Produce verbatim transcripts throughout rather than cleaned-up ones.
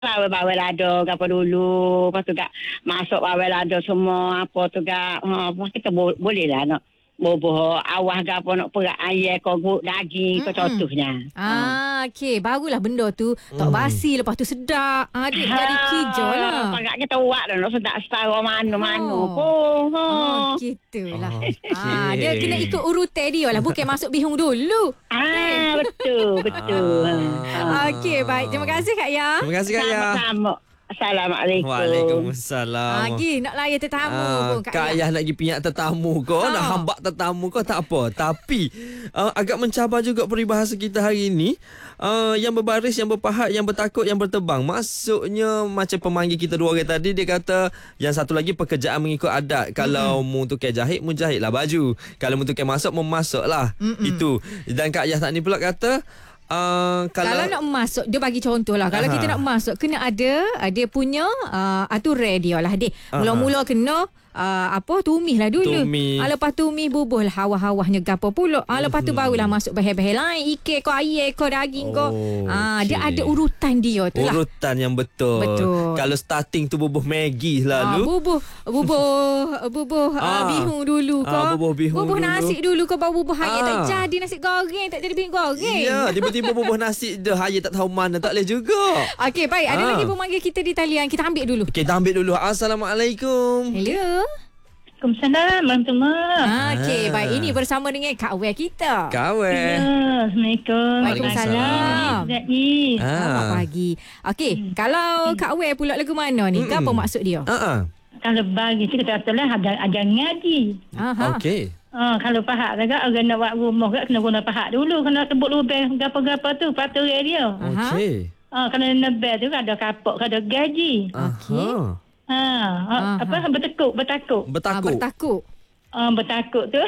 bawel lado apa dulu. Lepas tu gak masuk bawel lado semua apa tu gak. Ha, kita bo- boleh lah nak. Boboh awah ke apa nak perak ayam ke guk daging ke contohnya. Ah, okey. Barulah benda tu tak basi, lepas tu sedap. Ah, dia jadi hijau lah. Pagak kita buat dah nak sedap setara mana-mana Oh. pun. Ha. Oh, gitulah. Oh, okey. Ah, dia kena ikut urutan dia lah. Bukan masuk bihung dulu. Ah, betul, betul. Ah. Okey, baik. Terima kasih Kak Ya. Terima kasih Kak Ya. Sama-sama. Assalamualaikum. Waalaikumsalam. Lagi nak layan tetamu Ah, pun Kak Kak Ya. Ayah nak pergi pinyak tetamu kau, Ah. nak hambak tetamu kau tak apa. Tapi uh, agak mencabar juga peribahasa kita hari ini. Uh, yang berbaris, yang berpahat, yang bertakut, yang bertebang. Maksudnya macam pemanggil kita dua orang tadi, dia kata yang satu lagi pekerjaan mengikut adat. Kalau hmm. mu tukar jahit, mu jahitlah baju. Kalau mu tukar masak, mu masaklah. Mm-mm. Itu. Dan Kak Ayah tak ni pula kata Uh, kalau, kalau nak masuk, dia bagi contoh lah. Kalau Aha. kita nak masuk, kena ada uh, dia punya uh, aturan dia lah. Dia mula-mula kena uh, apa tumis lah dulu. Tumis. Ah, lepas tumis bubuh lah hawah-hawahnya gapo pula. Ah, lepas tu barulah masuk bahan-bahan lain, ikan ko, ayam ko, daging ko. Oh, Ah, dia okey. ada urutan dia tu lah. urutan yang betul. Betul. Kalau starting tu bubuh Maggi Ah, lalu. bubuh bubuh bubuh Ah. ah. bihung dulu ko. Ah, bubuh bihung bubuh dulu. nasi dulu ko, baru bubuh ayam Ah. tak jadi nasi goreng, tak jadi bihung goreng. Ya, tiba-tiba bubuh nasi dah haya tak tahu mana, tak boleh juga. Okey, baik. Ada Ah. lagi pemanggil kita di talian. Kita ambil dulu. Okey, kita ambil dulu. Assalamualaikum. Hello. Waalaikumsalam, warahmatullahi. Ah, Okey, Ah. baik. Ini bersama dengan Kak Wel kita. Kawan. Assalamualaikum. Waalaikumsalam. Zaki. Ah. Selamat pagi. Okey, Hmm. kalau Kak Wel pula lagu mana ni? Mm-mm. Apa maksud dia? Ha ah. Kalau bagi tu kita katalah ada ada ngaji. Aha. Okey. Ah, kalau pahat agak orang nak buat rumah kat kena guna pahat dulu, kena tebuk lubang gapo-gapo tu peraturan dia. Aha. Okey. Ah, kalau nebel tu ada kapok, ada gaji. Okey. Aha. Ha, ah, Aha. apa bertekuk, bertakuk. Ah, Bertakuk. bertakuk. Ah, bertakuk tu.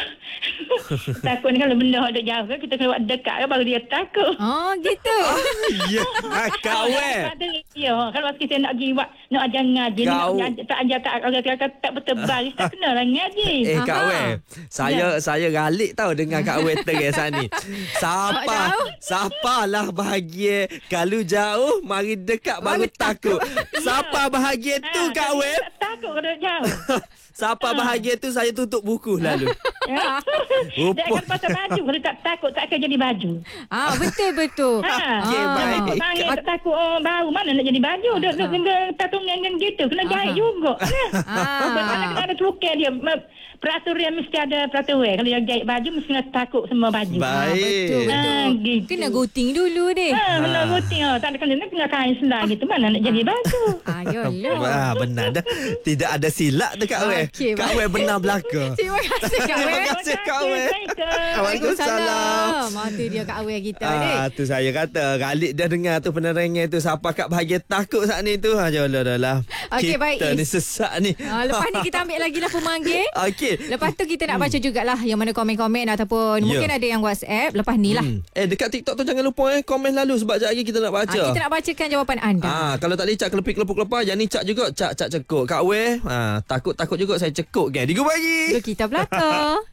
Takut ni kalau benda ada jauh kan kita kena buat dekat kan baru dia takut. Oh, gitu. Ya, kawan. Ya, kalau kita nak pergi buat nak ajar ngaji, Kau- nak tak ajar tak orang kata tak betul baris tak kena lah ngaji. Eh Aha. Kak Wel, saya saya galik tahu dengan Kak Wel terasa ni. Siapa siapalah bahagia kalau jauh mari dekat baru takut. Siapa bahagia tu Kak Wel? Tak takut kalau jauh. Siapa bahagia tu saya tutup buku lalu. Ya. Dia akan pasal baju. Kalau tak takut, tak akan jadi baju. Ah, betul betul. Ha. Okey, baik. Panggil tak takut orang baru. Mana nak jadi baju? Dia nak kena tatungan kan gitu. Kena jahit juga. Ah. Mana kena ada tukar dia. Peraturan mesti ada peraturan. Kalau yang jahit baju, mesti kena takut semua baju. Baik. Betul betul. Ah, gitu. Kena gunting dulu deh. Ha, kena gunting. Oh. Tak ada kena kena kain selai gitu. Mana nak jadi baju? Ayolah. Ah, benar dah. Tidak ada silap dekat Wel. Okey, Kak baik. Wel benar belaka. Terima kasih Kak Terima Wel. kasih Kak Wel. Waalaikumsalam. Ah, tu dia Kak Wel kita ni. Ah, tu saya kata Galik dah dengar tu penerangan tu. Siapa kat bahagia takut saat ni tu. Ha, jodoh dah lah. Okey, Kita baik, ni Is. sesak ni. Ah, lepas ni kita ambil lagi lah pemanggil. Okey. Lepas tu kita nak baca jugalah yang mana komen-komen ataupun Ya. mungkin ada yang WhatsApp. Lepas ni lah. Hmm. Eh dekat TikTok tu jangan lupa eh komen lalu sebab sekejap lagi kita nak baca. Ah, kita nak bacakan jawapan anda. Ah, kalau tak boleh cak kelepik-kelepuk lepas, yang ni cak juga, cak cak cekuk. Kak Weh, ah, takut-takut juga saya cekuk kan. Tiga pagi. Kita belakang.